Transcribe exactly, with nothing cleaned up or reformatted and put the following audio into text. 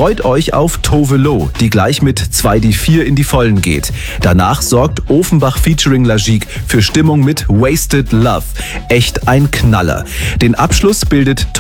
Freut euch auf Tove Lo, die gleich mit zwei die vier in die Vollen geht. Danach sorgt Offenbach featuring Lagique für Stimmung mit Wasted Love. Echt ein Knaller. Den Abschluss bildet